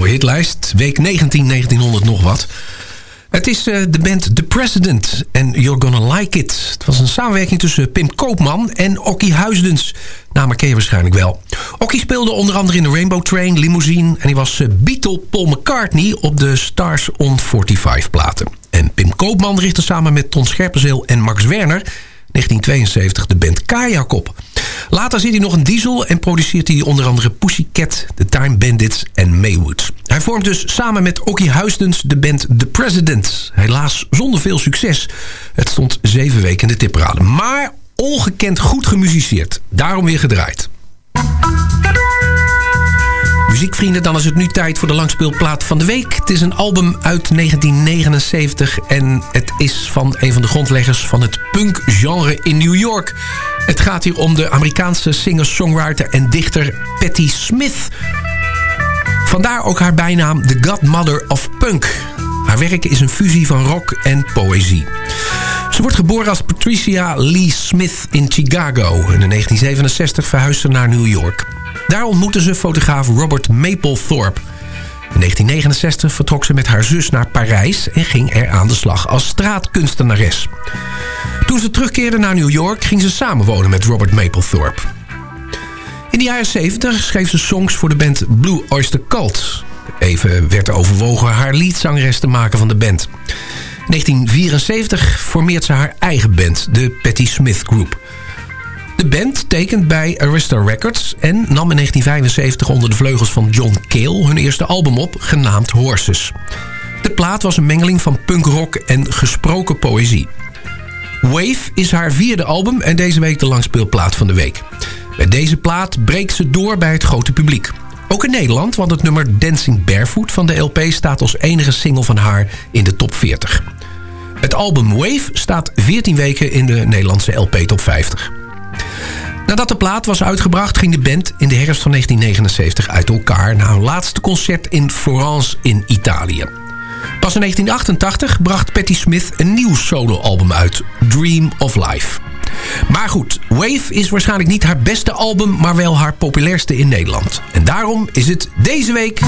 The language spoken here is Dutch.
hitlijst. Week 1900 nog wat. Het is de band The President en You're Gonna Like It. Het was een samenwerking tussen Pim Koopman en Okkie Huisdens. Namen ken je waarschijnlijk wel. Okkie speelde onder andere in de Rainbow Train, Limousine... en hij was Beatle Paul McCartney op de Stars on 45 platen. En Pim Koopman richtte samen met Ton Scherpenzeel en Max Werner... 1972 de band Kajak op. Later zit hij nog een Diesel en produceert hij onder andere Pussycat, The Time Bandits en Maywood. Hij vormt dus samen met Okkie Huisdens de band The President. Helaas zonder veel succes. Het stond 7 weken in de tipparade. Maar ongekend goed gemusiceerd. Daarom weer gedraaid. Muziekvrienden, dan is het nu tijd voor de langspeelplaat van de week. Het is een album uit 1979 en het is van een van de grondleggers van het punkgenre in New York. Het gaat hier om de Amerikaanse singer-songwriter en dichter Patti Smith. Vandaar ook haar bijnaam The Godmother of Punk. Haar werk is een fusie van rock en poëzie. Ze wordt geboren als Patricia Lee Smith in Chicago. En in 1967 verhuisde ze naar New York. Daar ontmoette ze fotograaf Robert Mapplethorpe. In 1969 vertrok ze met haar zus naar Parijs... en ging er aan de slag als straatkunstenares. Toen ze terugkeerde naar New York... ging ze samenwonen met Robert Mapplethorpe. In de jaren 70 schreef ze songs voor de band Blue Oyster Cult. Even werd er overwogen haar leadzangeres te maken van de band. In 1974 formeert ze haar eigen band, de Patti Smith Group. De band tekent bij Arista Records en nam in 1975 onder de vleugels van John Cale hun eerste album op, genaamd Horses. De plaat was een mengeling van punkrock en gesproken poëzie. Wave is haar 4e album en deze week de langspeelplaat van de week. Bij deze plaat breekt ze door bij het grote publiek. Ook in Nederland, want het nummer Dancing Barefoot van de LP staat als enige single van haar in de top 40. Het album Wave staat 14 weken in de Nederlandse LP top 50. Nadat de plaat was uitgebracht ging de band in de herfst van 1979 uit elkaar... na hun laatste concert in Florence in Italië. Pas in 1988 bracht Patti Smith een nieuw soloalbum uit, Dream of Life. Maar goed, Wave is waarschijnlijk niet haar beste album... maar wel haar populairste in Nederland. En daarom is het deze week